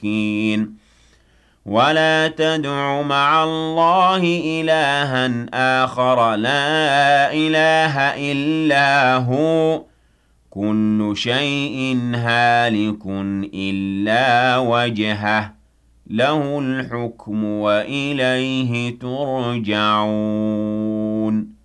مسكين ولا تدع مع الله إلها آخر لا إله إلا هو كل شيء هالك إلا وجهه له الحكم وإليه ترجعون